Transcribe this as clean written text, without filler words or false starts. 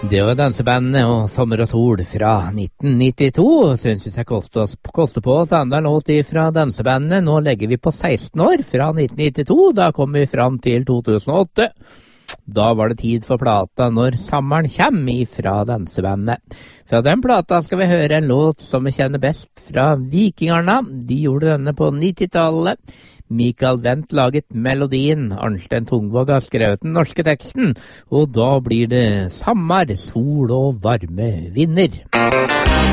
Det var dansebandene og Sommer og Sol fra 1992. Synes vi skal koste på oss andre låt fra dansebandene. Nå legger vi på 16 år fra 1992. Da kommer vi fram til 2008. Da var det tid for plata Når sommeren kommer fra dansebandene. Fra den plata skal vi høre en låt som vi kjenner best fra Vikingarna. De gjorde denne på 90-tallet. Mikael Wendt laget melodien, Arnstein Tungvåg har skrevet den norske teksten, og da blir det sommer, sol og varme vinder.